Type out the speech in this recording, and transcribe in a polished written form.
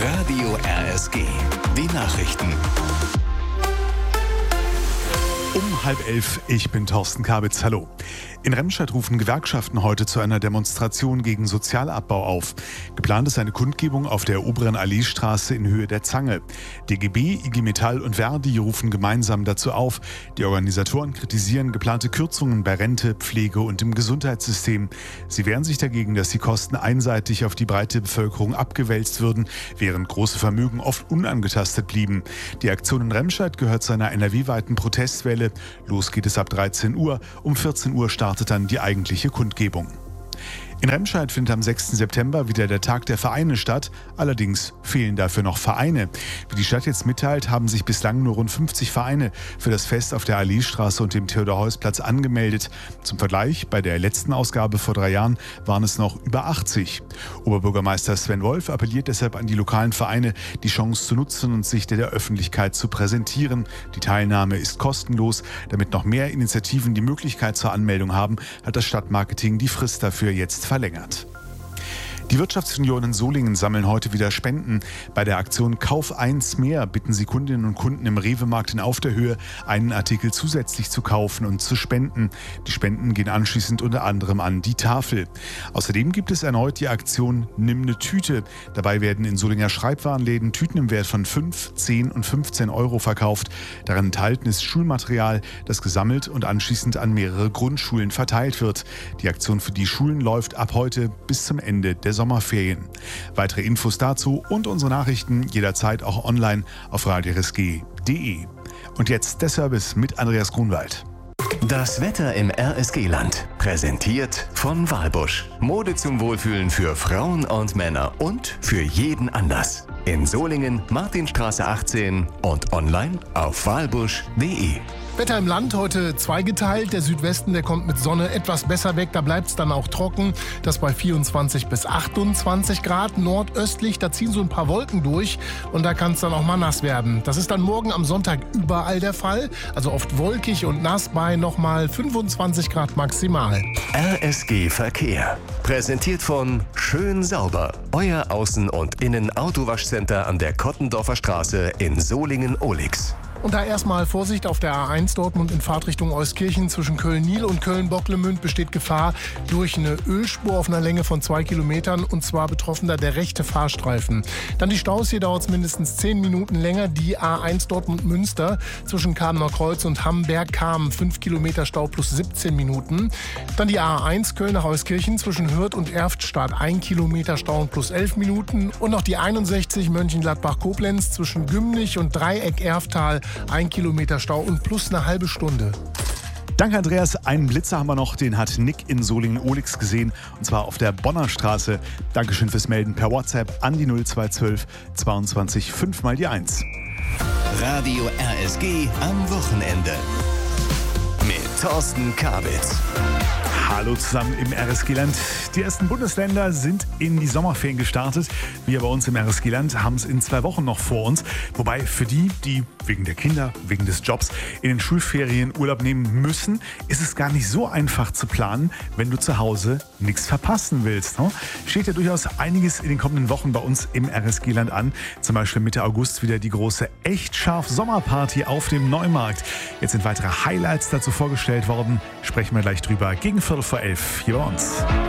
Radio RSG. Die Nachrichten. Um 10:30, ich bin Thorsten Kabitz, hallo. In Remscheid rufen Gewerkschaften heute zu einer Demonstration gegen Sozialabbau auf. Geplant ist eine Kundgebung auf der oberen Alleestraße in Höhe der Zange. DGB, IG Metall und Verdi rufen gemeinsam dazu auf. Die Organisatoren kritisieren geplante Kürzungen bei Rente, Pflege und im Gesundheitssystem. Sie wehren sich dagegen, dass die Kosten einseitig auf die breite Bevölkerung abgewälzt würden, während große Vermögen oft unangetastet blieben. Die Aktion in Remscheid gehört zu einer NRW-weiten Protestwelle. Los geht es ab 13 Uhr. Um 14 Uhr startet dann die eigentliche Kundgebung. In Remscheid findet am 6. September wieder der Tag der Vereine statt. Allerdings fehlen dafür noch Vereine. Wie die Stadt jetzt mitteilt, haben sich bislang nur rund 50 Vereine für das Fest auf der Alleestraße und dem Theodor-Heuss-Platz angemeldet. Zum Vergleich, bei der letzten Ausgabe vor 3 Jahren waren es noch über 80. Oberbürgermeister Sven Wolf appelliert deshalb an die lokalen Vereine, die Chance zu nutzen und sich der Öffentlichkeit zu präsentieren. Die Teilnahme ist kostenlos. Damit noch mehr Initiativen die Möglichkeit zur Anmeldung haben, hat das Stadtmarketing die Frist dafür jetzt verlängert. Die Wirtschaftsunionen Solingen sammeln heute wieder Spenden. Bei der Aktion Kauf eins mehr bitten sie Kundinnen und Kunden im Rewe-Markt in Aufderhöhe, einen Artikel zusätzlich zu kaufen und zu spenden. Die Spenden gehen anschließend unter anderem an die Tafel. Außerdem gibt es erneut die Aktion Nimm eine Tüte. Dabei werden in Solinger Schreibwarenläden Tüten im Wert von 5, 10 und 15 Euro verkauft. Darin enthalten ist Schulmaterial, das gesammelt und anschließend an mehrere Grundschulen verteilt wird. Die Aktion für die Schulen läuft ab heute bis zum Ende der Sommerferien. Weitere Infos dazu und unsere Nachrichten jederzeit auch online auf radiorsg.de. Und jetzt der Service mit Andreas Grunwald. Das Wetter im RSG-Land. Präsentiert von Walbusch. Mode zum Wohlfühlen für Frauen und Männer und für jeden Anlass. In Solingen, Martinstraße 18 und online auf walbusch.de. Wetter im Land heute zweigeteilt. Der Südwesten, der kommt mit Sonne etwas besser weg. Da bleibt es dann auch trocken. Das bei 24 bis 28 Grad. Nordöstlich, da ziehen so ein paar Wolken durch. Und da kann es dann auch mal nass werden. Das ist dann morgen am Sonntag überall der Fall. Also oft wolkig und nass bei nochmal 25 Grad maximal. RSG Verkehr. Präsentiert von Schön Sauber. Euer Außen- und Innen-Autowaschcenter an der Kottendorfer Straße in Solingen-Ohlix. Und da erstmal Vorsicht auf der A1 Dortmund in Fahrtrichtung Euskirchen zwischen Köln-Nil und Köln-Bocklemünd besteht Gefahr durch eine Ölspur auf einer Länge von 2 Kilometern und zwar betroffen da der rechte Fahrstreifen. Dann die Staus, hier dauert es mindestens 10 Minuten länger. Die A1 Dortmund-Münster zwischen Kamener Kreuz und Hamberg-Kamen 5 Kilometer Stau plus 17 Minuten. Dann die A1 Köln nach Euskirchen zwischen Hürth und Erftstadt 1 Kilometer Stau und plus 11 Minuten. Und noch die 61 Mönchengladbach-Koblenz zwischen Gümlich und Dreieck-Erftal 1 Kilometer Stau und plus eine halbe Stunde. Danke, Andreas. Einen Blitzer haben wir noch, den hat Nick in Solingen-Ohlix gesehen, und zwar auf der Bonner Straße. Dankeschön fürs Melden per WhatsApp an die 0212 22 5 mal die 1. Radio RSG am Wochenende. Mit Thorsten Kabitz. Hallo zusammen im RSG-Land. Die ersten Bundesländer sind in die Sommerferien gestartet. Wir bei uns im RSG-Land haben es in 2 Wochen noch vor uns. Wobei für die wegen der Kinder, wegen des Jobs in den Schulferien Urlaub nehmen müssen, ist es gar nicht so einfach zu planen, wenn du zu Hause nichts verpassen willst. Steht ja durchaus einiges in den kommenden Wochen bei uns im RSG-Land an. Zum Beispiel Mitte August wieder die große Echt scharf Sommerparty auf dem Neumarkt. Jetzt sind weitere Highlights dazu vorgestellt worden. Sprechen wir gleich drüber gegen 11:15 hier bei uns.